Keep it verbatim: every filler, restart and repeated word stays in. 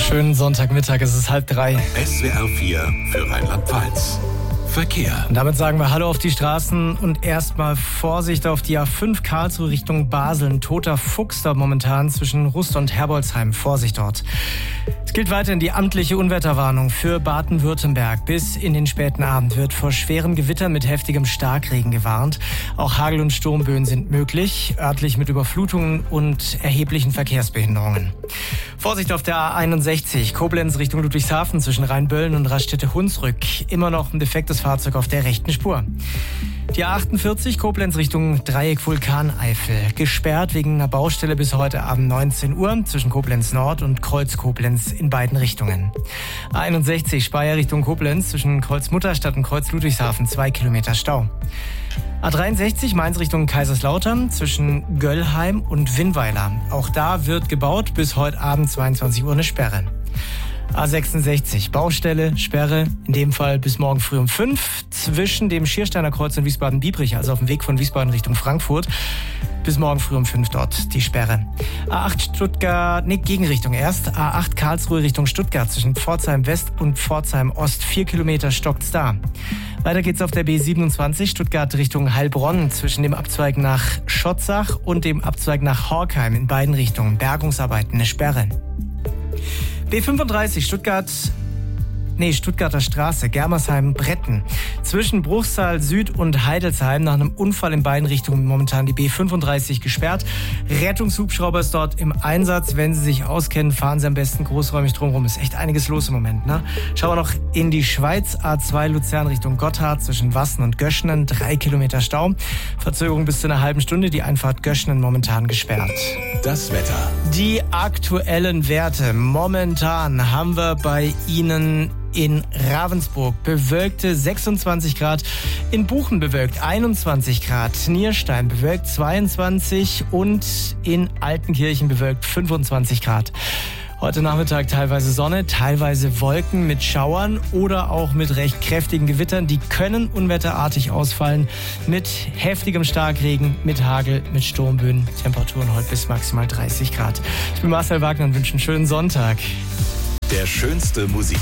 Schönen Sonntagmittag, es ist halb drei. S W R vier für Rheinland-Pfalz. Verkehr. Und damit sagen wir Hallo auf die Straßen und erstmal Vorsicht auf die A fünf Karlsruhe Richtung Basel. Ein toter Fuchs da momentan zwischen Rust und Herbolzheim. Vorsicht dort. Es gilt weiterhin die amtliche Unwetterwarnung für Baden-Württemberg. Bis in den späten Abend wird vor schweren Gewittern mit heftigem Starkregen gewarnt. Auch Hagel- und Sturmböen sind möglich, örtlich mit Überflutungen und erheblichen Verkehrsbehinderungen. Vorsicht auf der A einundsechzig, Koblenz Richtung Ludwigshafen zwischen Rheinböllen und Raststätte-Hunsrück. Immer noch ein defektes Fahrzeug auf der rechten Spur. Die A achtundvierzig, Koblenz Richtung Dreieck Vulkaneifel. Gesperrt wegen einer Baustelle bis heute Abend neunzehn Uhr zwischen Koblenz Nord und Kreuz Koblenz in beiden Richtungen. A einundsechzig, Speyer Richtung Koblenz zwischen Kreuz Mutterstadt und Kreuz Ludwigshafen. Zwei Kilometer Stau. A dreiundsechzig, Mainz Richtung Kaiserslautern zwischen Göllheim und Winnweiler. Auch da wird gebaut, bis heute Abend zweiundzwanzig Uhr eine Sperre. A sechsundsechzig, Baustelle, Sperre, in dem Fall bis morgen früh um fünf, zwischen dem Schiersteiner Kreuz und Wiesbaden-Biebrich, also auf dem Weg von Wiesbaden Richtung Frankfurt. Bis morgen früh um fünf dort die Sperre. A acht Stuttgart, nee, Gegenrichtung erst. A acht Karlsruhe Richtung Stuttgart zwischen Pforzheim West und Pforzheim Ost. Vier Kilometer stockt's da. Weiter geht's auf der B siebenundzwanzig, Stuttgart Richtung Heilbronn zwischen dem Abzweig nach Schotzach und dem Abzweig nach Horkheim in beiden Richtungen. Bergungsarbeiten, eine Sperre. B fünfunddreißig, Stuttgart, nee, Stuttgarter Straße, Germersheim-Bretten. Zwischen Bruchsal Süd und Heidelsheim nach einem Unfall in beiden Richtungen momentan die B fünfunddreißig gesperrt. Rettungshubschrauber ist dort im Einsatz. Wenn Sie sich auskennen, fahren Sie am besten großräumig drumherum. Ist echt einiges los im Moment, ne? Schauen wir noch in die Schweiz. A zwei Luzern Richtung Gotthard zwischen Wassen und Göschnen. Drei Kilometer Stau. Verzögerung bis zu einer halben Stunde. Die Einfahrt Göschnen momentan gesperrt. Das Wetter. Die aktuellen Werte. Momentan haben wir bei Ihnen in Ravensburg bewölkte sechsundzwanzig Grad, in Buchen bewölkt einundzwanzig Grad, Nierstein bewölkt zweiundzwanzig und in Altenkirchen bewölkt fünfundzwanzig Grad. Heute Nachmittag teilweise Sonne, teilweise Wolken mit Schauern oder auch mit recht kräftigen Gewittern. Die können unwetterartig ausfallen mit heftigem Starkregen, mit Hagel, mit Sturmböen. Temperaturen heute bis maximal dreißig Grad. Ich bin Marcel Wagner und wünsche einen schönen Sonntag. Der schönste Musik.